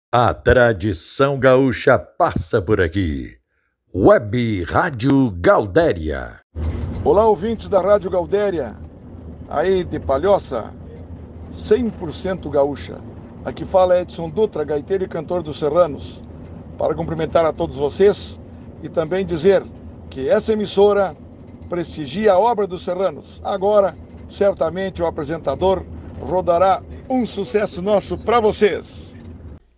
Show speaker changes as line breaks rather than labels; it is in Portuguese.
A tradição gaúcha passa por aqui. Web Rádio Gaudéria.
Olá, ouvintes da Rádio Gaudéria, aí de Palhoça, 100% gaúcha. Aqui fala Edson Dutra, gaiteiro e cantor dos Serranos, para cumprimentar a todos vocês e também dizer que essa emissora prestigia a obra dos Serranos. Agora, certamente o apresentador rodará um sucesso nosso para vocês.